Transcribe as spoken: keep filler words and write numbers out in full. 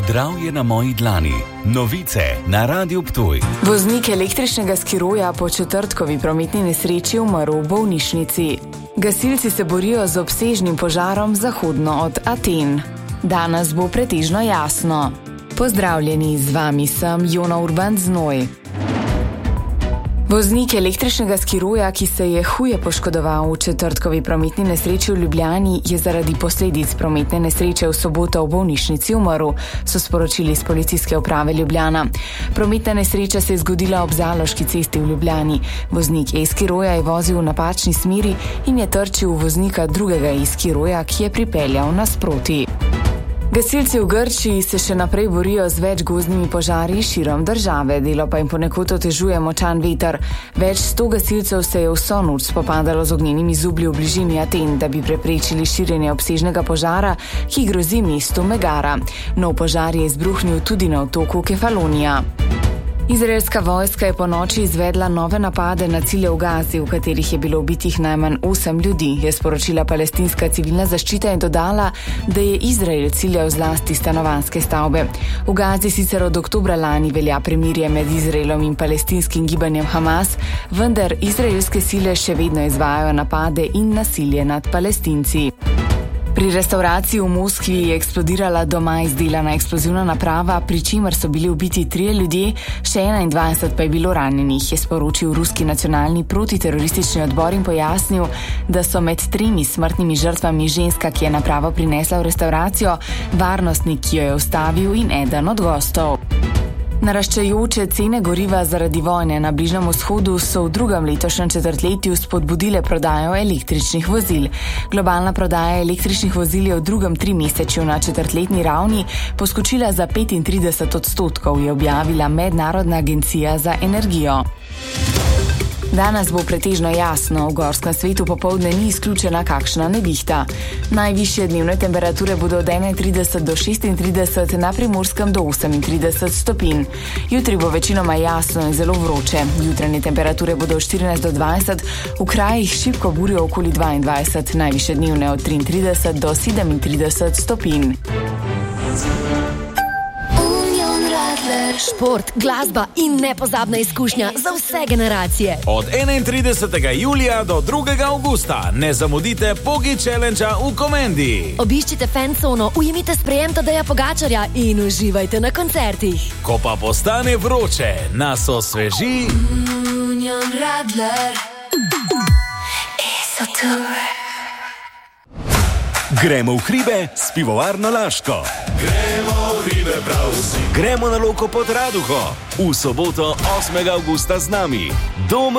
Podravje na moji dlani. Novice na Radiu Ptuj. Voznik električnega skiroja po četrtkovi prometni nesreči umrl v bolnišnici. Gasilci se borijo z obsežnim požarom zahodno od Aten. Danes bo pretežno jasno. Pozdravljeni, z vami sem Jona Urban Znoj. Voznik električnega skiroja, ki se je huje poškodoval v četrtkovi prometni nesreči v Ljubljani, je zaradi posledic prometne nesreče v soboto v bolnišnici umrl, so sporočili z Policijske uprave Ljubljana. Prometna nesreča se je zgodila ob Zaloški cesti v Ljubljani. Voznik e-skiroja je vozil v napačni smeri in je trčil v voznika drugega e-skiroja, ki je pripeljal nasproti. Gasilci v Grčiji se še naprej borijo z več gozdnimi požari širom države, delo pa jim ponekod otežuje močan veter. Več sto gasilcev se je vso noč spopadalo z ognjenimi zublji v bližini Aten, da bi preprečili širjenje obsežnega požara, ki grozi mestu Megara. Nov požar je izbruhnil tudi na otoku Kefalonija. Izraelska vojska je po noči izvedla nove napade na cilje v Gazi, v katerih je bilo ubitih najmanj osem ljudi, je sporočila palestinska civilna zaščita in dodala, da je Izrael ciljal zlasti stanovanjske stavbe. V Gazi sicer od oktobra lani velja premirje med Izraelom in palestinskim gibanjem Hamas, vendar izraelske sile še vedno izvajajo napade in nasilje nad Palestinci. Pri restavraciji v Moskvi je eksplodirala doma izdelana eksplozivna naprava, pri čemer so bili ubiti trije ljudje, še enaindvajset pa je bilo ranjenih, je sporočil ruski nacionalni protiteroristični odbor in pojasnil, da so med tremi smrtnimi žrtvami ženska, ki je napravo prinesla v restauracijo, varnostnik, ki jo je ustavil, in eden od gostov. Naraščajoče cene goriva zaradi vojne na Bližnjem vzhodu so v drugem letošnjem četrtletju spodbudile prodajo električnih vozil. Globalna prodaja električnih vozil je v drugem trimesečju na četrtletni ravni poskočila za petintrideset odstotkov, je objavila Mednarodna agencija za energijo. Danes bo pretežno jasno, v gorskem svetu popoldne ni izključena kakšna nevihta. Najvišje dnevne temperature bodo od enaintrideset do šestintrideset, na Primorskem do osemintrideset stopinj. Jutri bo večinoma jasno in zelo vroče. Jutranje temperature bodo od štirinajst do dvajset, v krajih šibko burjo okoli dvaindvajset, najvišje dnevne od triintrideset do sedemintrideset stopinj. Šport, glasba in nepozabna izkušnja za vse generacije. Od enaintridesetega julija do drugega avgusta ne zamudite Pogi Challenge-a v Komendi. Obiščite fancono, ujemite sprejem Tadeja Pogačarja in uživajte na koncertih. Ko pa postane vroče, nas osveži Union Radler. Gremo v hribe s pivovarno Laško. Gremo v hribe prav vsi. Gremo na Loko pod Raduho. V soboto osmega avgusta z nami. Dom